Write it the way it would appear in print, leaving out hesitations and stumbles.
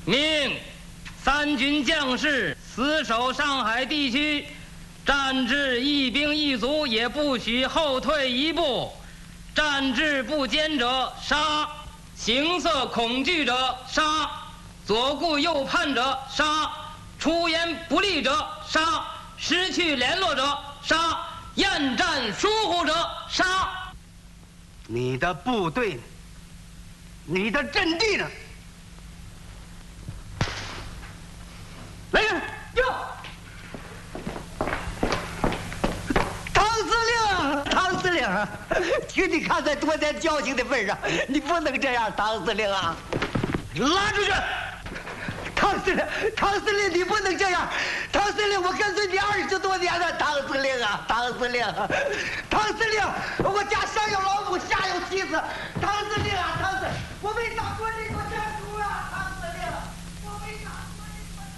命三军将士死守上海地区，战至一兵一卒也不许后退一步。战志不坚者杀，形色恐惧者杀，左顾右盼者杀，出言不利者杀，失去联络者杀，厌战疏忽者杀。 你的部队，你的阵地呢？来人， 哟！唐司令，唐司令，请你看在多年交情的份上，你不能这样，唐司令啊！ 拉出去！ 唐司令，唐司令，你不能这样！唐司令，我跟随你20多年了，唐司令啊，唐司令，唐司令，我家上有老母，下有妻子，唐司令啊，唐司，我为党国人。